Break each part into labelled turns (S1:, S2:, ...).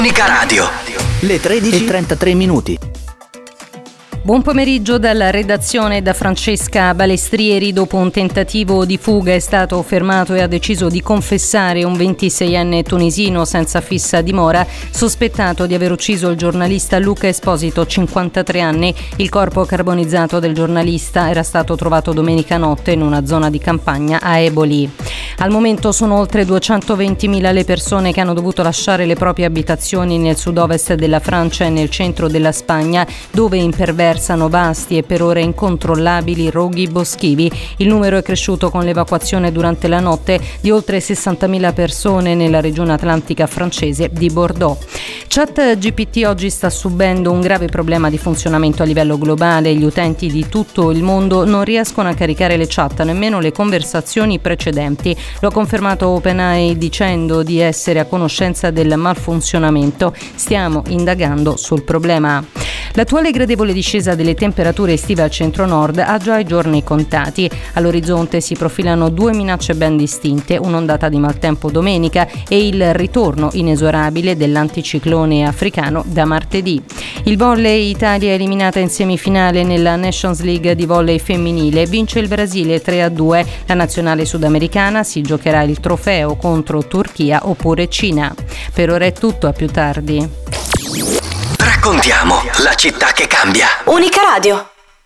S1: Unica Radio.
S2: Le 13:33 minuti.
S3: Buon pomeriggio dalla redazione da Francesca Balestrieri. Dopo un tentativo di fuga è stato fermato e ha deciso di confessare un 26enne tunisino senza fissa dimora, sospettato di aver ucciso il giornalista Luca Esposito, 53 anni. Il corpo carbonizzato del giornalista era stato trovato domenica notte in una zona di campagna a Eboli. Al momento sono oltre 220.000 le persone che hanno dovuto lasciare le proprie abitazioni nel sud-ovest della Francia e nel centro della Spagna, dove imperversano vasti e per ora incontrollabili roghi boschivi. Il numero è cresciuto con l'evacuazione durante la notte di oltre 60.000 persone nella regione atlantica francese di Bordeaux. ChatGPT oggi sta subendo un grave problema di funzionamento a livello globale. Gli utenti di tutto il mondo non riescono a caricare le chat, nemmeno le conversazioni precedenti. Lo ha confermato OpenAI dicendo di essere a conoscenza del malfunzionamento. Stiamo indagando sul problema. L'attuale gradevole discesa delle temperature estive al centro-nord ha già i giorni contati. All'orizzonte si profilano due minacce ben distinte, un'ondata di maltempo domenica e il ritorno inesorabile dell'anticiclone africano da martedì. Il volley: Italia è eliminata in semifinale nella Nations League di volley femminile. Vince il Brasile 3-2. La nazionale sudamericana si giocherà il trofeo contro Turchia oppure Cina. Per ora è tutto, a più tardi.
S1: Raccontiamo la città che cambia.
S4: Unica Radio.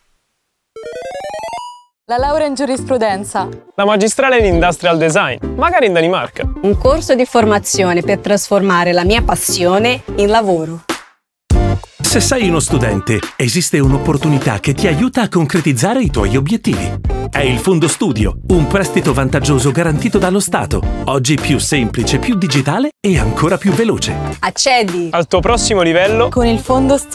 S5: La laurea in giurisprudenza.
S6: La magistrale in industrial design, magari in Danimarca.
S7: Un corso di formazione per trasformare la mia passione in lavoro.
S8: Se sei uno studente, esiste un'opportunità che ti aiuta a concretizzare i tuoi obiettivi. È il Fondo Studio, un prestito vantaggioso garantito dallo Stato, oggi più semplice, più digitale e ancora più veloce.
S7: Accedi
S6: Al tuo prossimo livello
S5: Con il Fondo Studio.